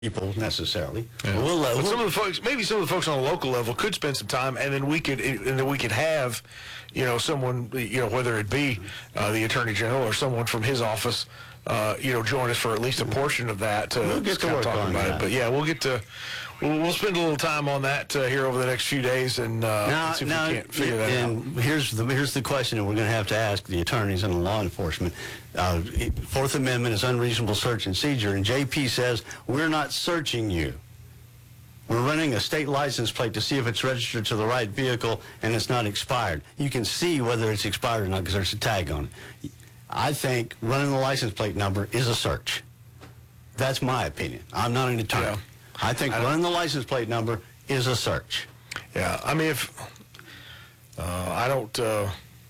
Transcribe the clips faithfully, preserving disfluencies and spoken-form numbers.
people necessarily. Yeah. We'll, uh, but we'll, some of the folks, maybe some of the folks on a local level could spend some time, and then we could, and then we could have, you know, someone, you know, whether it be uh, the Attorney General or someone from his office, uh, you know, join us for at least a portion of that to we'll get just to kind of work talk on about that. it. But yeah, we'll get to, we'll, we'll spend a little time on that uh, here over the next few days, and, uh, now, and see if now, we can't figure that and out. here's the here's the question that we're going to have to ask the attorneys and the law enforcement. Uh, Fourth Amendment is unreasonable search and seizure, and J P says we're not searching you. We're running a state license plate to see if it's registered to the right vehicle and it's not expired. You can see whether it's expired or not because there's a tag on it. I think running the license plate number is a search. That's my opinion. I'm not an attorney. Yeah. I think I running the license plate number is a search. Yeah, I mean, if uh, I don't, uh,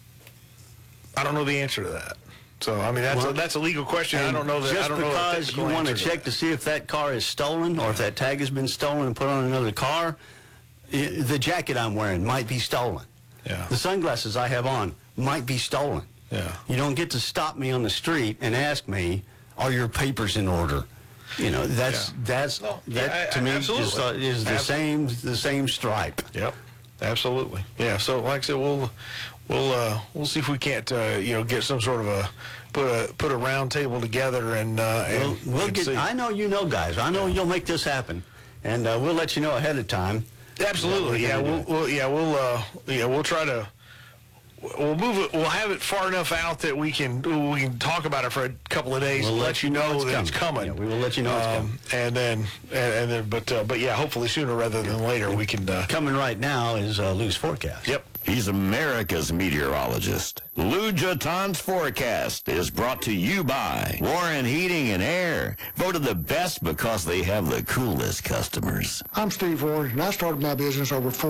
I don't know the answer to that. So I mean, that's Well, a, that's a legal question. I don't know that. Just I don't know the because you technical want to answer check that. to see if that car is stolen or if that tag has been stolen and put on another car, i- the jacket I'm wearing might be stolen. Yeah. The sunglasses I have on might be stolen. Yeah. You don't get to stop me on the street and ask me, "Are your papers in order?" You know, that's Yeah. that's No, that yeah, to I- me is, absolutely. uh, is the Ab- same the same stripe. Yep, absolutely. Yeah. So, like I said, we'll we'll uh, we'll see if we can't uh, you know get some sort of a put a put a round table together and uh, We'll, and we'll and get. see. I know you know, guys. I know you'll make this happen, and uh, we'll let you know ahead of time. Absolutely. Yeah. Yeah, we're We'll, gonna do we'll yeah we'll uh, yeah we'll try to. We'll move it. We'll have it far enough out that we can we can talk about it for a couple of days We'll and let let you you know know it's that it's coming. coming. Yeah, we will let you know it's um, And then and, and then but uh, but yeah, hopefully sooner rather than later we can. Uh, Coming right now is uh, Lou's forecast. yep. He's America's meteorologist. Lou Jaton's forecast is brought to you by Warren Heating and Air. Voted the best because they have the coolest customers. I'm Steve Warren, and I started my business over four